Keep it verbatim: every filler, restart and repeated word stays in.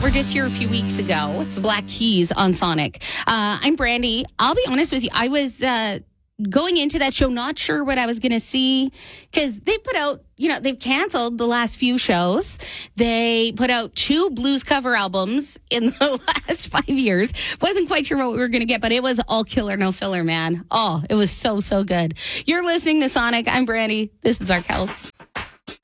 were just here a few weeks ago. It's the Black Keys on Sonic. Uh, I'm Brandy. I'll be honest with you. I was uh, going into that show not sure what I was going to see because they put out, you know, they've canceled the last few shows. They put out two blues cover albums in the last five years. Wasn't quite sure what we were going to get, but it was all killer, no filler, man. Oh, it was so, so good. You're listening to Sonic. I'm Brandy. This is our Kels.